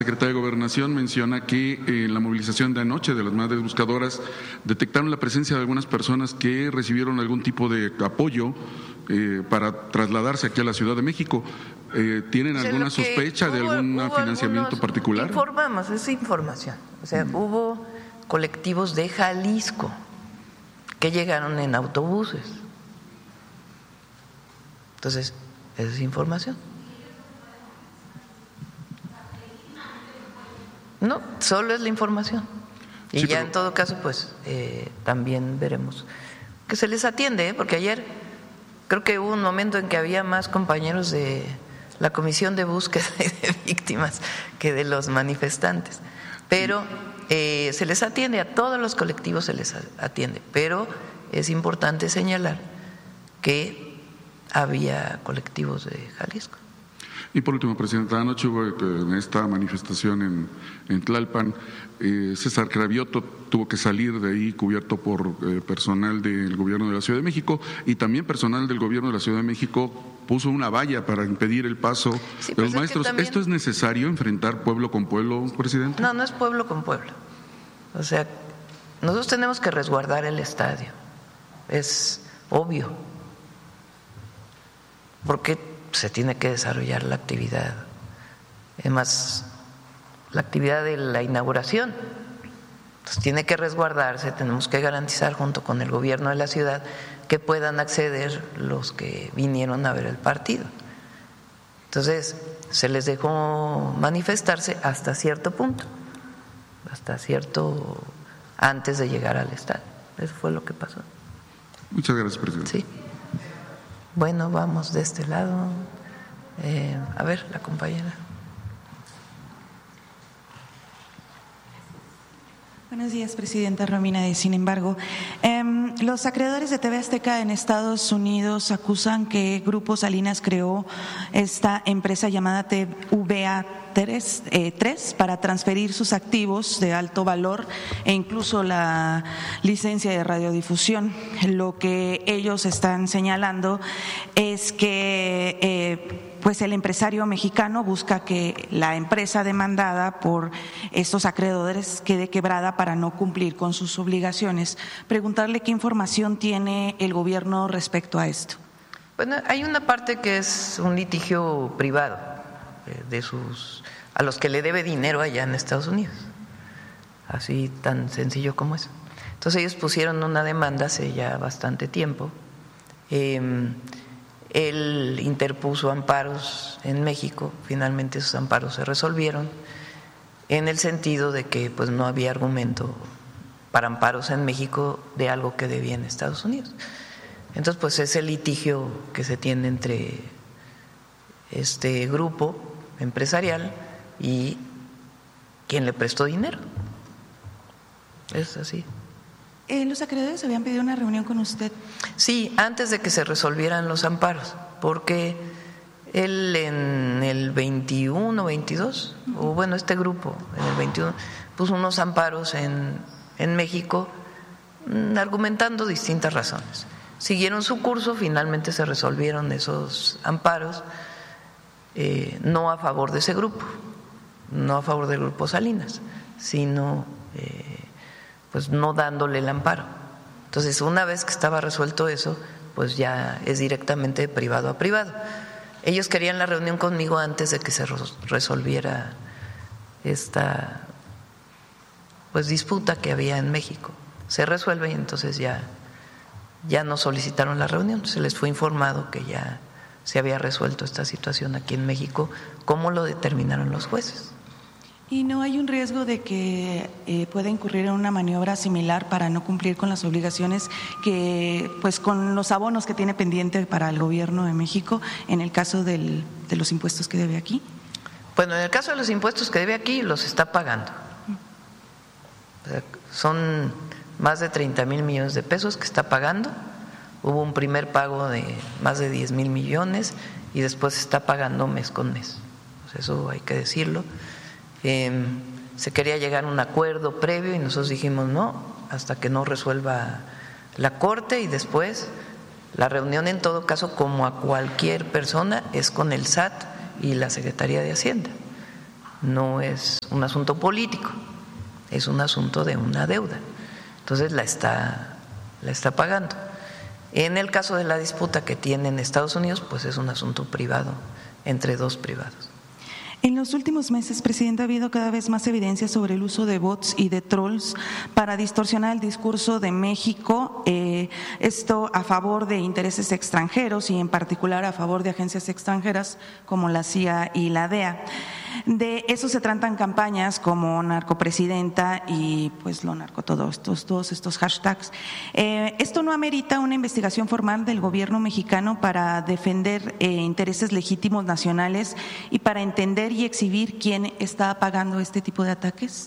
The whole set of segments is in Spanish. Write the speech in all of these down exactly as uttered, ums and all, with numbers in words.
La Secretaría de Gobernación menciona que en eh, la movilización de anoche de las madres buscadoras detectaron la presencia de algunas personas que recibieron algún tipo de apoyo eh, para trasladarse aquí a la Ciudad de México. Eh, ¿Tienen o sea, alguna sospecha hubo, de algún hubo financiamiento particular? Informamos, es información. O sea, mm. hubo colectivos de Jalisco que llegaron en autobuses. Entonces, esa es información. No, solo es la información. Y sí, ya pero... en todo caso, pues eh, también veremos que se les atiende, ¿eh? Porque ayer creo que hubo un momento en que había más compañeros de la Comisión de Búsqueda de Víctimas que de los manifestantes. Pero eh, se les atiende, a todos los colectivos se les atiende. Pero es importante señalar que había colectivos de Jalisco. Y por último, Presidenta, anoche hubo en esta manifestación en, en Tlalpan, eh, César Cravioto tuvo que salir de ahí cubierto por eh, personal del Gobierno de la Ciudad de México, y también personal del Gobierno de la Ciudad de México puso una valla para impedir el paso sí, de los pues maestros. También... ¿Esto es necesario, enfrentar pueblo con pueblo, Presidente? No, no es pueblo con pueblo. O sea, nosotros tenemos que resguardar el estadio, es obvio, porque se tiene que desarrollar la actividad, además la actividad de la inauguración, entonces tiene que resguardarse, tenemos que garantizar junto con el gobierno de la ciudad que puedan acceder los que vinieron a ver el partido. Entonces se les dejó manifestarse hasta cierto punto, hasta cierto, antes de llegar al estadio. Eso fue lo que pasó. Muchas gracias, Presidente. Sí. Bueno, vamos de este lado. Eh, a ver, la compañera. Buenos días, Presidenta Romina. De Sin embargo, eh, los acreedores de T V Azteca en Estados Unidos acusan que Grupo Salinas creó esta empresa llamada T V A tres para transferir sus activos de alto valor e incluso la licencia de radiodifusión. Lo que ellos están señalando es que eh, pues el empresario mexicano busca que la empresa demandada por estos acreedores quede quebrada para no cumplir con sus obligaciones. Preguntarle qué información tiene el gobierno respecto a esto. Bueno, hay una parte que es un litigio privado de sus a los que le debe dinero allá en Estados Unidos, así tan sencillo como eso. Entonces ellos pusieron una demanda hace ya bastante tiempo. Eh, él interpuso amparos en México, finalmente esos amparos se resolvieron en el sentido de que pues no había argumento para amparos en México de algo que debía en Estados Unidos. Entonces pues ese litigio que se tiene entre este grupo empresarial y quien le prestó dinero. Es así. Eh, ¿Los acreedores habían pedido una reunión con usted? Sí, antes de que se resolvieran los amparos, porque él en el veintiuno, veintidós, uh-huh. o bueno, este grupo en el veintiuno puso unos amparos en, en México argumentando distintas razones. Siguieron su curso, finalmente se resolvieron esos amparos, eh, no a favor de ese grupo, no a favor del grupo Salinas, sino eh, pues no dándole el amparo. Entonces, una vez que estaba resuelto eso, pues ya es directamente de privado a privado. Ellos querían la reunión conmigo antes de que se resolviera esta pues disputa que había en México. Se resuelve y entonces ya ya no solicitaron la reunión, se les fue informado que ya se había resuelto esta situación aquí en México, como lo determinaron los jueces. ¿Y no hay un riesgo de que eh, pueda incurrir en una maniobra similar para no cumplir con las obligaciones que, pues, con los abonos que tiene pendiente para el gobierno de México en el caso del, de los impuestos que debe aquí? Bueno, en el caso de los impuestos que debe aquí, los está pagando. O sea, son más de treinta mil millones de pesos que está pagando. Hubo un primer pago de más de diez mil millones y después está pagando mes con mes. Pues eso hay que decirlo. Eh, se quería llegar a un acuerdo previo y nosotros dijimos no, hasta que no resuelva la Corte, y después la reunión, en todo caso, como a cualquier persona, es con el S A T y la Secretaría de Hacienda. no es un asunto político, es un asunto de una deuda. Entonces la está, la está pagando. En el caso de la disputa que tiene en Estados Unidos, pues es un asunto privado, entre dos privados. En los últimos meses, presidente, ha habido cada vez más evidencia sobre el uso de bots y de trolls para distorsionar el discurso de México, eh, esto a favor de intereses extranjeros y en particular a favor de agencias extranjeras como la C I A y la D E A. De eso se tratan campañas como narcopresidenta y pues lo narco todos estos, todos estos hashtags. Eh, ¿Esto no amerita una investigación formal del gobierno mexicano para defender eh, intereses legítimos nacionales y para entender y exhibir quién está pagando este tipo de ataques?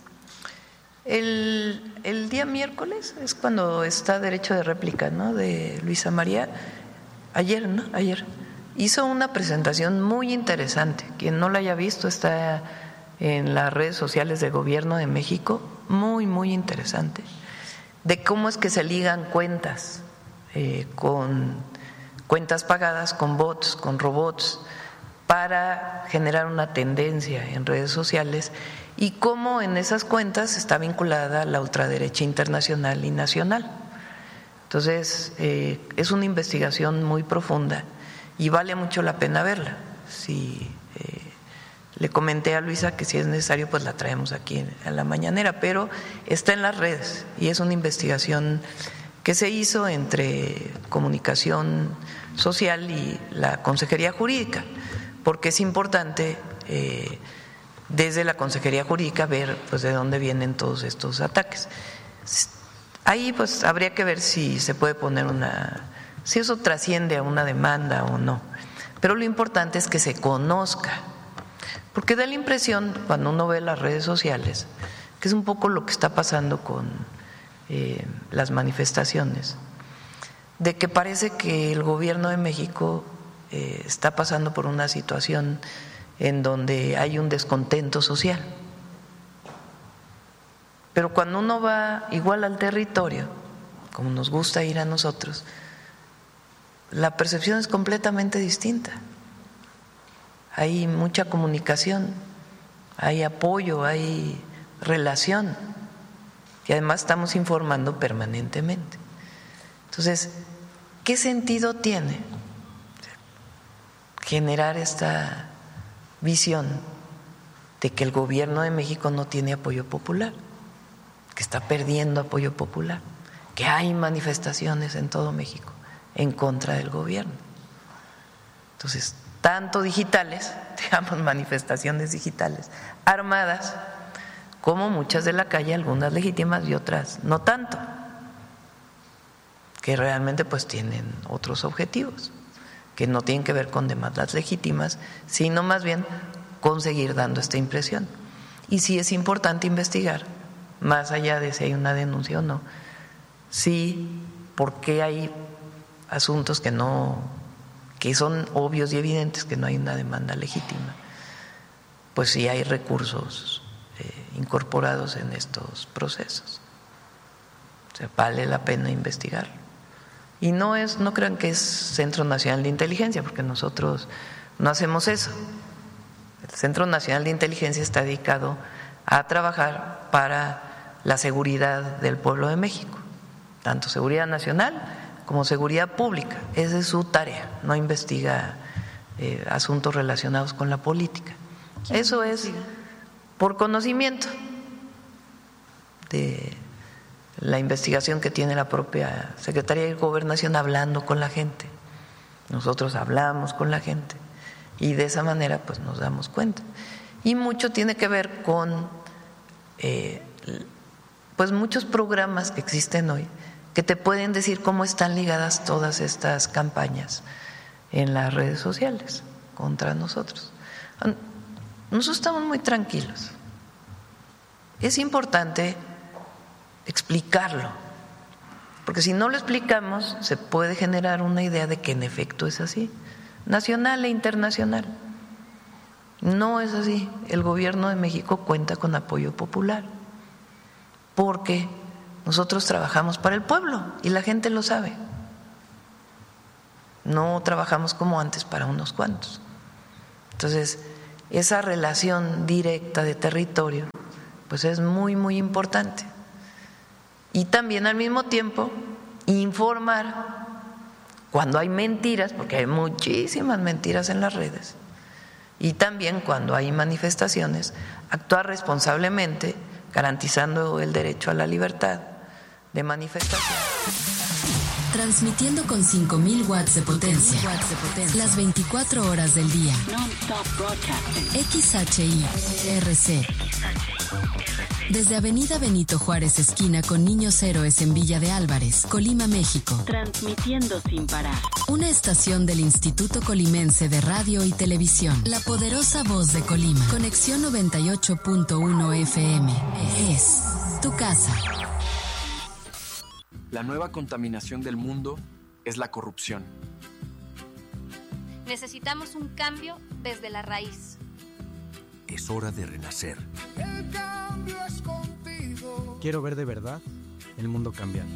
El, el día miércoles es cuando está derecho de réplica, ¿no?, de Luisa María. Ayer, ¿no? Ayer. Hizo una presentación muy interesante. Quien no la haya visto está en las redes sociales del Gobierno de México, muy, muy interesante, de cómo es que se ligan cuentas eh, con cuentas pagadas, con bots, con robots, para generar una tendencia en redes sociales y cómo en esas cuentas está vinculada la ultraderecha internacional y nacional. Entonces, eh, es una investigación muy profunda y vale mucho la pena verla. Si eh, le comenté a Luisa que si es necesario pues la traemos aquí a la mañanera, pero está en las redes y es una investigación que se hizo entre Comunicación Social y la Consejería Jurídica, porque es importante eh, desde la Consejería Jurídica ver pues de dónde vienen todos estos ataques. Ahí pues habría que ver si se puede poner una, si eso trasciende a una demanda o no, pero lo importante es que se conozca, porque da la impresión cuando uno ve las redes sociales que es un poco lo que está pasando con eh, las manifestaciones, de que parece que el gobierno de México eh, está pasando por una situación en donde hay un descontento social. Pero cuando uno va igual al territorio, como nos gusta ir a nosotros, la percepción es completamente distinta. Hay mucha comunicación, hay apoyo, hay relación y además estamos informando permanentemente. Entonces, ¿qué sentido tiene generar esta visión de que el gobierno de México no tiene apoyo popular, que está perdiendo apoyo popular, que hay manifestaciones en todo México en contra del gobierno? Entonces, tanto digitales, digamos manifestaciones digitales, armadas, como muchas de la calle, algunas legítimas y otras no tanto, que realmente pues tienen otros objetivos, que no tienen que ver con demandas legítimas, sino más bien con seguir dando esta impresión. Y sí es importante investigar, más allá de si hay una denuncia o no, sí, porque hay asuntos que no, que son obvios y evidentes que no hay una demanda legítima, pues sí hay recursos eh, incorporados en estos procesos. O sea, vale la pena investigarlo. Y no es, no crean que es Centro Nacional de Inteligencia, porque nosotros no hacemos eso. El Centro Nacional de Inteligencia está dedicado a trabajar para la seguridad del pueblo de México, tanto seguridad nacional como seguridad pública. Esa es su tarea, no investiga eh, asuntos relacionados con la política. Eso es por conocimiento de la investigación que tiene la propia Secretaría de Gobernación hablando con la gente. Nosotros hablamos con la gente y de esa manera pues nos damos cuenta. Y mucho tiene que ver con eh, pues muchos programas que existen hoy que te pueden decir cómo están ligadas todas estas campañas en las redes sociales contra nosotros. Nosotros estamos muy tranquilos. Es importante explicarlo, porque si no lo explicamos se puede generar una idea de que en efecto es así, nacional e internacional. No es así. El gobierno de México cuenta con apoyo popular, porque nosotros trabajamos para el pueblo y la gente lo sabe. No trabajamos como antes para unos cuantos. Entonces, esa relación directa de territorio, pues es muy, muy importante. Y también al mismo tiempo informar cuando hay mentiras, porque hay muchísimas mentiras en las redes, y también cuando hay manifestaciones, actuar responsablemente, garantizando el derecho a la libertad de manifestación. Transmitiendo con cinco mil watts de potencia, las veinticuatro horas del día. X H I R C. Desde Avenida Benito Juárez, esquina con Niños Héroes en Villa de Álvarez, Colima, México. Transmitiendo sin parar. Una estación del Instituto Colimense de Radio y Televisión. La poderosa voz de Colima. Conexión noventa y ocho punto uno F M. Es tu casa. La nueva contaminación del mundo es la corrupción. Necesitamos un cambio desde la raíz. Es hora de renacer. El cambio es contigo. Quiero ver de verdad el mundo cambiar.